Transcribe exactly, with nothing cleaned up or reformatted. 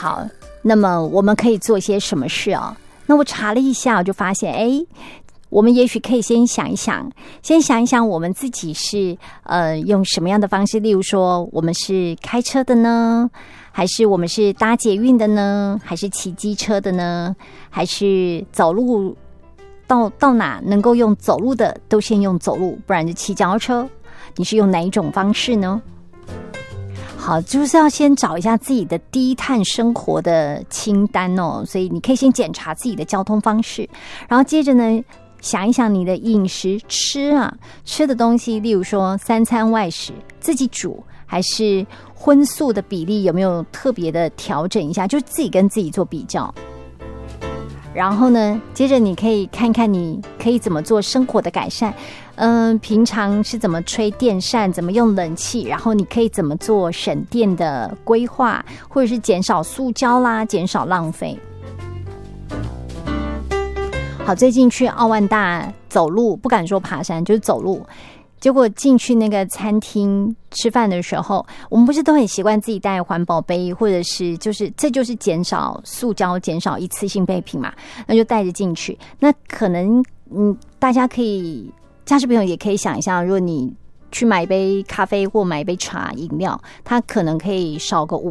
好，那么我们可以做些什么事啊？那我查了一下，我就发现，哎，我们也许可以先想一想，先想一想我们自己是呃用什么样的方式，例如说我们是开车的呢，还是我们是搭捷运的呢，还是骑机车的呢，还是走路到到哪能够用走路的都先用走路，不然就骑脚踏车，你是用哪一种方式呢？好，就是要先找一下自己的低碳生活的清单哦，所以你可以先检查自己的交通方式，然后接着呢想一想你的饮食吃啊吃的东西，例如说三餐外食自己煮还是荤素的比例有没有特别的调整一下，就自己跟自己做比较。然后呢接着你可以看看你可以怎么做生活的改善，嗯、呃，平常是怎么吹电扇，怎么用冷气，然后你可以怎么做省电的规划，或者是减少塑胶啦，减少浪费。好，最近去奥万大走路，不敢说爬山，就是走路，结果进去那个餐厅吃饭的时候，我们不是都很习惯自己带环保杯，或者是就是这就是减少塑胶，减少一次性备品嘛，那就带着进去。那可能嗯，大家可以家事朋友也可以想一下，如果你去买一杯咖啡或买一杯茶饮料，它可能可以少个五